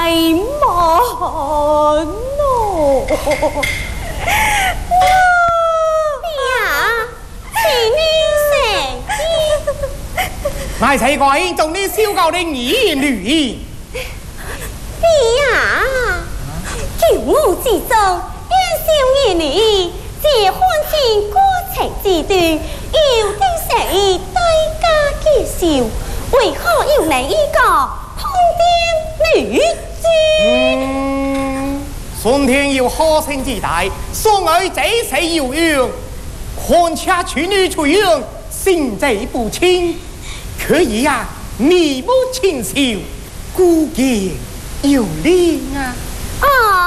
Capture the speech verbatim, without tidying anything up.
门咯。 我才怪中你小狗的儿女。 爹啊，九五之中，年少儿女，结婚前过程之段，有的谁对家介绍，为何要来一个红店女子？ 嗯，顺天有好生之代，所爱这世有缘，看恰处女出样，性贼不清。可以呀、啊，眉目清秀，姑见有灵啊！ 啊。